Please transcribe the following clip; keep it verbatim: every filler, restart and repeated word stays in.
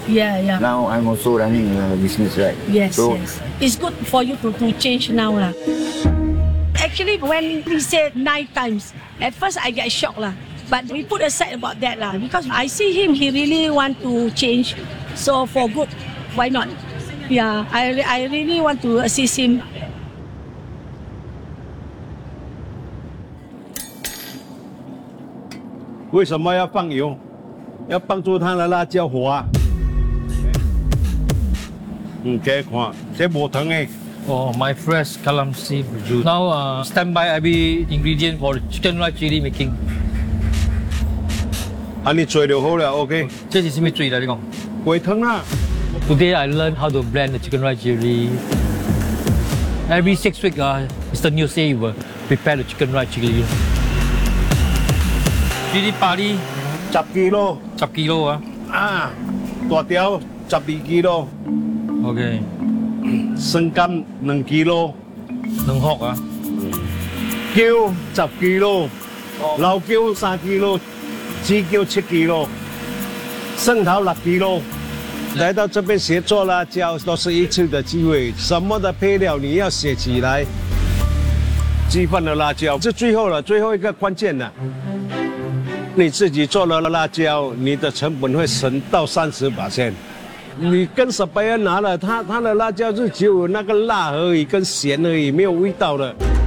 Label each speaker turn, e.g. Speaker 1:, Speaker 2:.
Speaker 1: Yeah, yeah.
Speaker 2: Now I'm also running a business, right?
Speaker 1: Yes,
Speaker 2: so,
Speaker 1: yes. It's good for you to, to change now lah. Actually, when we said nine times, at first I get shocked lah. But we put aside about that lah because I see him, he really want to change. So for good, why not? Yeah, I I really want to assist him.
Speaker 3: 为什么要放油？要帮助它的辣椒滑。嗯，这看，这无糖诶。
Speaker 4: Oh, my fresh Kalamsi juice. Now, uh, stand by every ingredient for the chicken rice chili making.
Speaker 3: 啊，你做就好了 ，OK。
Speaker 4: 这是什么水来你讲？
Speaker 3: 袂糖啦。
Speaker 4: Today I learned how to blend the chicken rice chili. Every six weeks, uh, Mister New say he will prepare the chicken rice chili. Chili padi
Speaker 3: 十 kilo，
Speaker 4: 十 kilo 啊。
Speaker 3: 啊，大條十二 kilo，
Speaker 4: OK。
Speaker 3: 生柑兩 kilo，
Speaker 4: 兩殼啊，
Speaker 3: 姜十 kilo， 老姜三 kilo， 紫姜七 kilo， 生桃六 kilo。來到這邊學做辣椒都是一次的機會，什麼的配料你要寫起來。雞飯的辣椒是最後了，最後一個關鍵了。你自己做了辣椒，你的成本會省到三十%。 你跟小白人拿了，他他的辣椒就只有那个辣而已，跟咸而已，没有味道的。